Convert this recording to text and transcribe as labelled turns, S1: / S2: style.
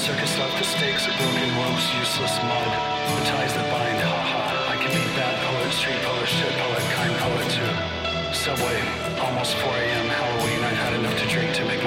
S1: circus left the stakes of broken ropes, useless mud. The ties that bind, ha. I can be bad poet, street poet, shit poet, kind poet too. Subway, almost 4 a.m. Halloween. I've had enough to drink to make